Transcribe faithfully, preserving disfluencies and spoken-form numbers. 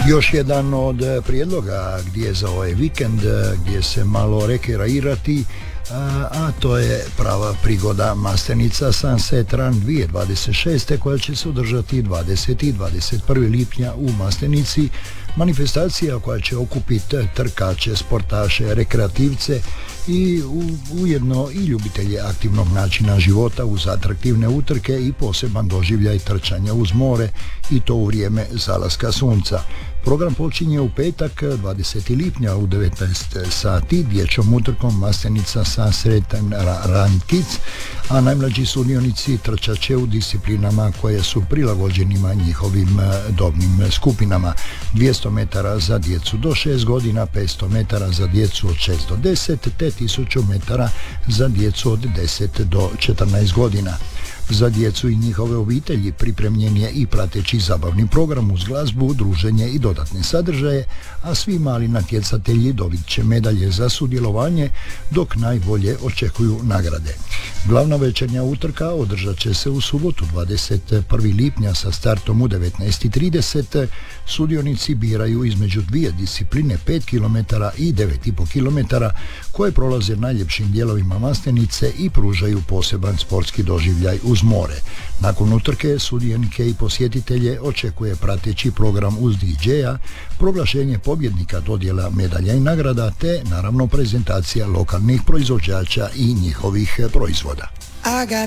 Još jedan od prijedloga gdje za ovaj vikend, gdje se malo rekreirati, a, a to je prava prigoda Maslenica Sunset Run dvije tisuće dvadeset šeste koja će se održati dvadesetog i dvadeset prvog lipnja u Maslenici. Manifestacija koja će okupiti trkače, sportaše, rekreativce i u, ujedno i ljubitelje aktivnog načina života uz atraktivne utrke i poseban doživljaj trčanja uz more, i to u vrijeme zalaska sunca. Program počinje u petak dvadesetog lipnja u devetnaest sati dječjom utrkom Maslenica Sunset Run Kids, a najmlađi sudionici trčat će u disciplinama koje su prilagođenima njihovim dobnim skupinama: dvjesto metara za djecu do šest godina, petsto metara za djecu od šest do deset te tisuću metara za djecu od deset do četrnaest godina. Za djecu i njihove obitelji pripremljen je i prateći zabavni program uz glazbu, druženje i dodatne sadržaje, a svi mali natjecatelji dobit će medalje za sudjelovanje, dok najbolje očekuju nagrade. Glavna večernja utrka održat će se u subotu dvadeset prvog lipnja sa startom u devetnaest i trideset. Sudionici biraju između dvije discipline pet kilometara i devet i pol kilometara koje prolaze najljepšim dijelovima Maslenice i pružaju poseban sportski doživljaj uz more. Nakon utrke sudionike i posjetitelje očekuje prateći program uz D J-a, proglašenje pobjednika, dodjela medalja i nagrada te naravno prezentacija lokalnih proizvođača i njihovih proizvoda. I got